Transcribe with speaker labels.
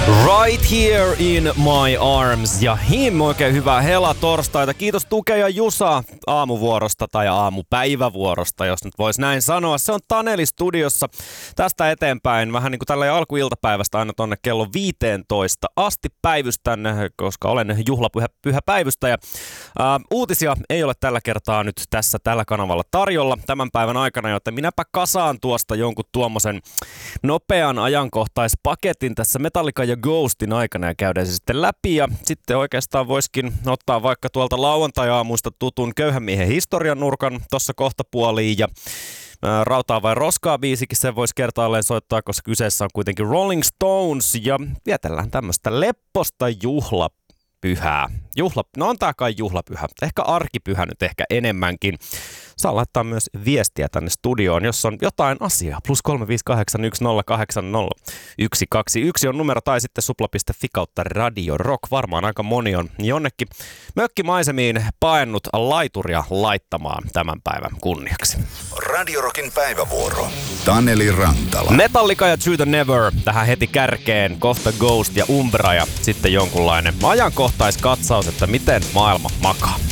Speaker 1: Right here in my arms ja him, oikein hyvää helatorstaita. Kiitos Tuke ja Jusa aamuvuorosta tai aamupäivävuorosta, jos nyt vois näin sanoa. Se on Taneli studiossa tästä eteenpäin vähän niin kuin tällä alkuiltapäivästä aina tonne kello 15 asti päivystän, koska olen juhlapyhä päivystäjä. Uutisia ei ole tällä kertaa nyt tässä tällä kanavalla tarjolla tämän päivän aikana, joten minäpä kasaan tuosta jonkun tuommoisen nopean ajankohtaispaketin tässä Metallica ja Ghostin aikana ja käydään se sitten läpi. Ja sitten oikeastaan voisikin ottaa vaikka tuolta lauantai-aamuista tutun Köyhän miehen historian nurkan tuossa kohtapuoliin ja Rautaa vai roskaa -biisikin sen voisi kertaalleen soittaa, koska kyseessä on kuitenkin Rolling Stones ja vietellään tämmöistä lepposta juhlapyhää. No on tää kai juhlapyhä, ehkä arkipyhä nyt ehkä enemmänkin. Saa laittaa myös viestiä tänne studioon, jos on jotain asiaa. +35810800121 on numero tai sitten supla.fi/Radio Rock. Varmaan aika moni on jonnekin mökkimaisemiin paennut laituria laittamaan tämän päivän kunniaksi.
Speaker 2: Radio Rockin päivävuoro. Taneli Rantala.
Speaker 1: Metallica ja To the Never tähän heti kärkeen. Kohta Ghost ja Umbra ja sitten jonkunlainen ajankohtaiskatsaus, että miten maailma makaa.